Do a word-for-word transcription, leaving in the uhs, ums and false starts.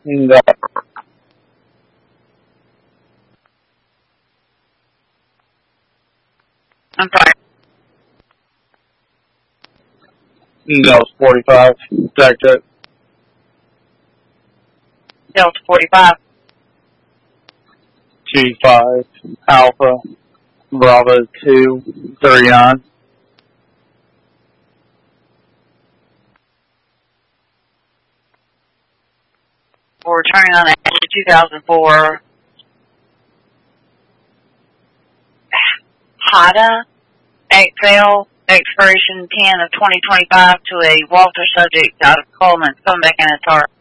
No. I'm sorry. Delta forty-five. Jack Jack. Delta forty-five. G five. Alpha. Bravo two. thirty-nine. We're returning on Ashley two thousand four. Hada. X L. Expiration ten of twenty twenty-five to a Walter subject out of Coleman. Come back in its heart.